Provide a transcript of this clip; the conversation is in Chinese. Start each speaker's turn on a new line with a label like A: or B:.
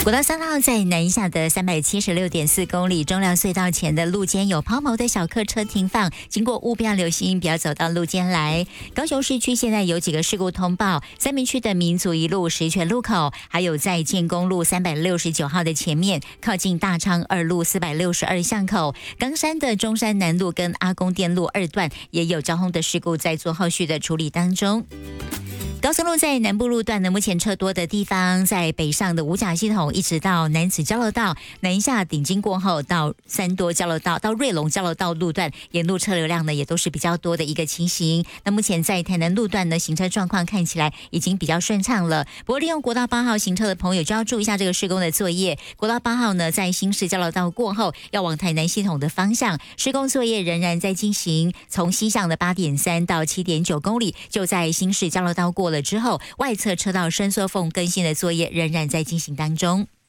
A: 国道3号在南下的376.4公里中寮隧道前的路肩有抛锚的小客车停放，经过务必要留心，不要走到路肩来。高雄市区现在有几个事故通报，三民区的民族一路石泉路口，还有在建公路369号的前面，靠近大昌二路462巷口，冈山的中山南路跟阿公店路2段也有交通的事故在做后续的处理当中。高速路在南部路段呢，目前车多的地方，在北上的五甲系统一直到南子交流道，南下顶金过后到三多交流道到瑞隆交流道路段，沿路车流量呢也都是比较多的一个情形。那目前在台南路段呢，行车状况看起来已经比较顺畅了。不过利用国道8号行车的朋友就要注意一下这个施工的作业。国道8号呢，在新市交流道过后，要往台南系统的方向，施工作业仍然在进行。从西向的8.3到7.9公里，就在新市交流道过了之后，外侧车道伸缩缝更新的作业仍然在进行当中。